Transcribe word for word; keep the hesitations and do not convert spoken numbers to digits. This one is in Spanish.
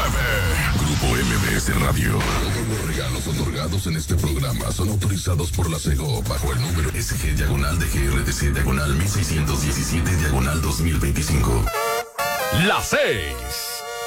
Grupo M B S Radio. Todos los regalos otorgados en este programa son autorizados por la SEGO bajo el número S G diagonal de G R T C diagonal mil seiscientos diecisiete diagonal dos mil veinticinco. Las seis